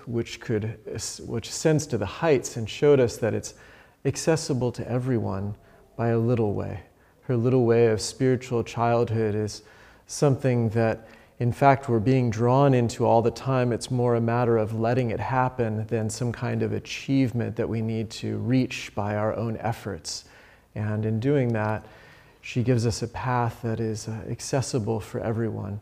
which ascends to the heights, and showed us that it's accessible to everyone by a little way. Her little way of spiritual childhood is something that, in fact, we're being drawn into all the time. It's more a matter of letting it happen than some kind of achievement that we need to reach by our own efforts. And in doing that, she gives us a path that is accessible for everyone.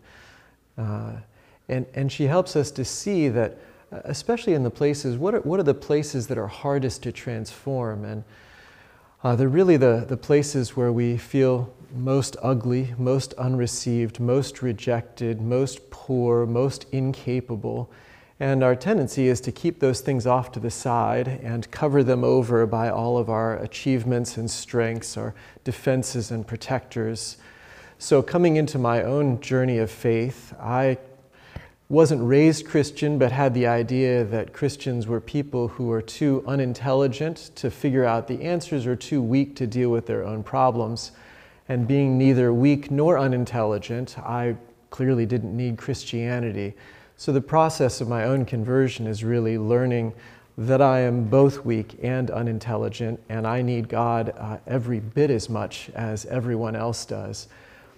And she helps us to see that, especially in the places, what are the places that are hardest to transform? And they're really the places where we feel most ugly, most unreceived, most rejected, most poor, most incapable. And our tendency is to keep those things off to the side and cover them over by all of our achievements and strengths, our defenses and protectors. So coming into my own journey of faith, I wasn't raised Christian, but had the idea that Christians were people who were too unintelligent to figure out the answers or too weak to deal with their own problems. And being neither weak nor unintelligent, I clearly didn't need Christianity. So the process of my own conversion is really learning that I am both weak and unintelligent, and I need God every bit as much as everyone else does.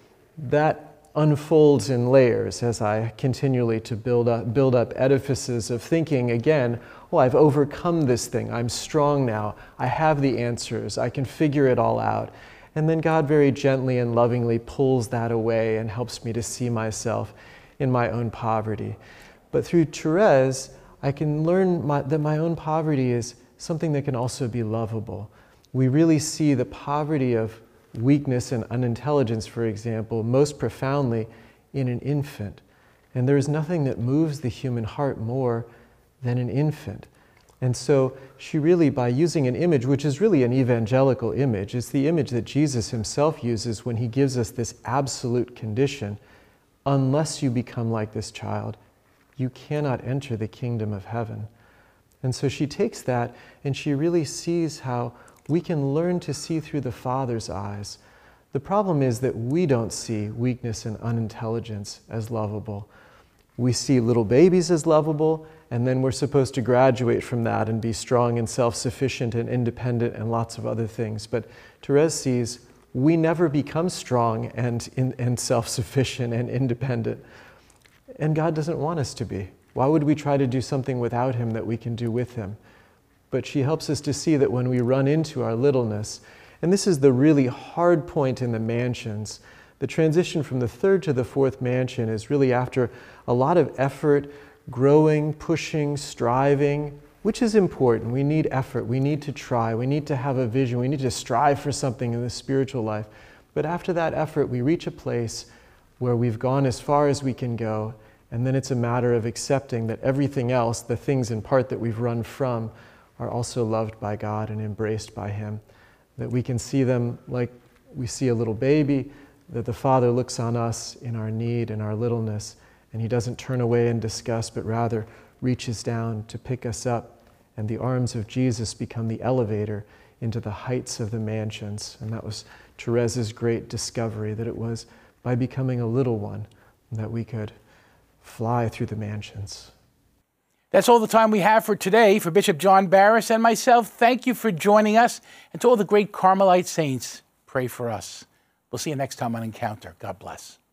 That unfolds in layers as I continually to build up edifices of thinking again, oh, I've overcome this thing, I'm strong now, I have the answers, I can figure it all out. And then God very gently and lovingly pulls that away and helps me to see myself in my own poverty. But through Therese, I can learn that my own poverty is something that can also be lovable. We really see the poverty of weakness and unintelligence, for example, most profoundly in an infant. And there is nothing that moves the human heart more than an infant. And so she really, by using an image, which is really an evangelical image, it's the image that Jesus himself uses when he gives us this absolute condition: unless you become like this child, you cannot enter the kingdom of heaven. And so she takes that and she really sees how we can learn to see through the Father's eyes. The problem is that we don't see weakness and unintelligence as lovable. We see little babies as lovable, and then we're supposed to graduate from that and be strong and self-sufficient and independent and lots of other things. But Therese sees we never become strong and self-sufficient and independent. And God doesn't want us to be. Why would we try to do something without him that we can do with him? But she helps us to see that when we run into our littleness, and this is the really hard point in the mansions, the transition from the third to the fourth mansion is really after a lot of effort, growing, pushing, striving, which is important. We need effort, we need to try, we need to have a vision, we need to strive for something in the spiritual life. But after that effort, we reach a place where we've gone as far as we can go, and then it's a matter of accepting that everything else, the things in part that we've run from, are also loved by God and embraced by him. That we can see them like we see a little baby, that the Father looks on us in our need and our littleness, and he doesn't turn away in disgust, but rather reaches down to pick us up, and the arms of Jesus become the elevator into the heights of the mansions. And that was Therese's great discovery, that it was by becoming a little one that we could fly through the mansions. That's all the time we have for today. For Bishop John Barris and myself, thank you for joining us. And to all the great Carmelite saints, pray for us. We'll see you next time on Encounter. God bless.